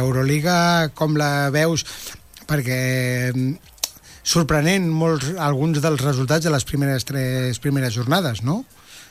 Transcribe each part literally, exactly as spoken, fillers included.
Euroliga, com la veus? Perquè sorprenent molts, alguns dels resultats de les primeres tres primeres jornades, no?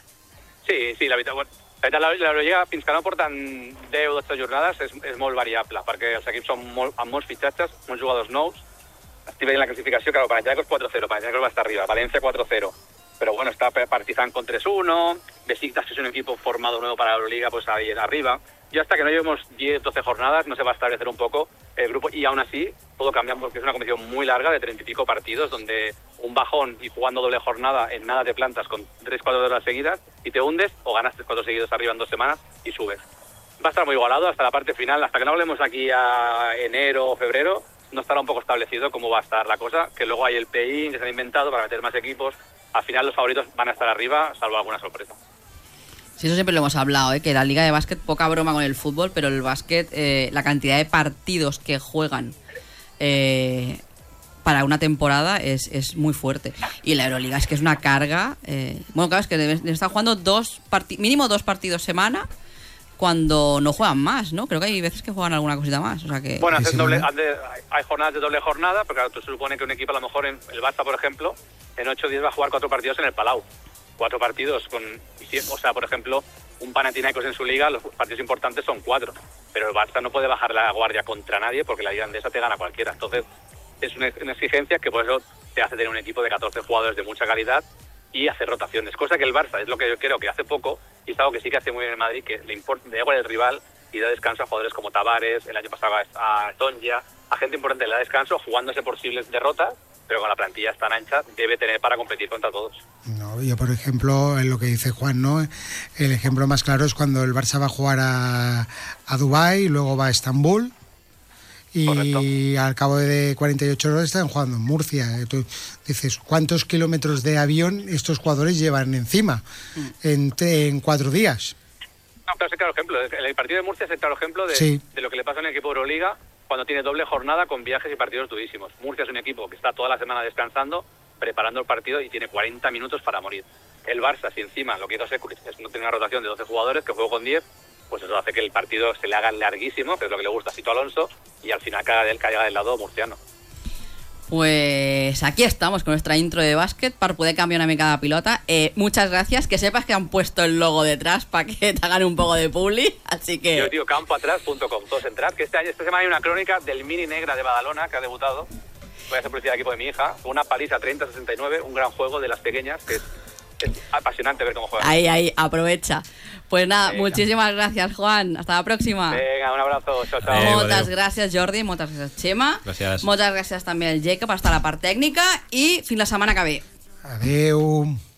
Sí, sí, la veritat, bueno, la veritat, l'Eurolliga, fins que no porten deu o dotze jornades, és, és molt variable, perquè els equips són molt, amb molts fitxatges, molts jugadors nous. Estic veient la clasificació, claro, Panathinaikos cuatro cero, Panathinaikos va estar arriba, Valencia cuatro cero, pero bueno, está Partizan con tres uno, Besiktas, que es un equipo formado nuevo para la Euroliga, pues ahí arriba. Y hasta que no llevemos diez doce jornadas, no se va a establecer un poco el grupo, y aún así todo cambia porque es una competición muy larga de treinta y pico partidos, donde un bajón y jugando doble jornada en nada te plantas con tres cuatro horas seguidas y te hundes, o ganas tres cuatro seguidos arriba en dos semanas y subes. Va a estar muy igualado hasta la parte final, hasta que no hablemos aquí a enero o febrero, no estará un poco establecido cómo va a estar la cosa, que luego hay el play-in que se han inventado para meter más equipos. Al final los favoritos van a estar arriba, salvo alguna sorpresa. Sí, eso siempre lo hemos hablado, ¿eh? Que la liga de básquet, poca broma con el fútbol, pero el básquet, eh, la cantidad de partidos que juegan eh, para una temporada es, es muy fuerte. Y la Euroliga es que es una carga. Eh, bueno, claro, es que deben estar jugando dos parti- mínimo dos partidos semana cuando no juegan más, ¿no? Creo que hay veces que juegan alguna cosita más. O sea que... Bueno, hacen doble, hay jornadas de doble jornada, pero claro, tú se supone que un equipo, a lo mejor en el Barça, por ejemplo, en ocho días va a jugar cuatro partidos en el Palau. Cuatro partidos con... O sea, por ejemplo, un Panathinaikos en su liga, los partidos importantes son cuatro. Pero el Barça no puede bajar la guardia contra nadie porque la liga andesa te gana cualquiera. Entonces, es una, una exigencia que por eso te hace tener un equipo de catorce jugadores de mucha calidad y hacer rotaciones. Cosa que el Barça, es lo que yo creo que hace poco, y es algo que sí que hace muy bien el Madrid, que le importa, le da igual el rival y da descanso a jugadores como Tavares, el año pasado a Tonja, a gente importante le da descanso jugándose posibles derrotas, pero con la plantilla tan ancha debe tener para competir contra todos. No, yo, por ejemplo, en lo que dice Juan, ¿no? El ejemplo más claro es cuando el Barça va a jugar a, a Dubái, luego va a Estambul y correcto, al cabo de cuarenta y ocho horas están jugando en Murcia. Tú dices, ¿cuántos kilómetros de avión estos jugadores llevan encima mm. en, en cuatro días? No, pero es el claro ejemplo. El partido de Murcia es el claro ejemplo de, sí. de lo que le pasa en el equipo de Euroliga cuando tiene doble jornada con viajes y partidos durísimos. Murcia es un equipo que está toda la semana descansando, preparando el partido y tiene cuarenta minutos para morir. El Barça, si encima lo que hizo Sekulic es no tener una rotación de doce jugadores, que juego con diez, pues eso hace que el partido se le haga larguísimo, que es lo que le gusta a Sito Alonso, y al final cada del caiga del lado murciano. Pues aquí estamos con nuestra intro de bàsquet per poder canviar una mica de pilota. Eh, muchas gracias, que sepas que han puesto el logo detrás para que te hagan un poco de publi, así que... Yo digo campo atrás punto com, todos entrad, que este año, esta semana hay una crónica del Mini Negra de Badalona, que ha debutado. Voy a hacer publicidad del equipo de mi hija, una paliza treinta a sesenta y nueve, un gran juego de las pequeñas, que es, es apasionante ver cómo juegan. Ahí, ahí, aprovecha. Pues nada, venga, muchísimas gracias, Juan. Hasta la próxima. Venga, un abrazo. Chao, chao. Adeu, moltes adeu. Gràcies, Jordi. Moltes gràcies, Xema. Gràcies. Moltes gràcies també al Jacob per estar a la part tècnica i fins la setmana que ve. Adeu.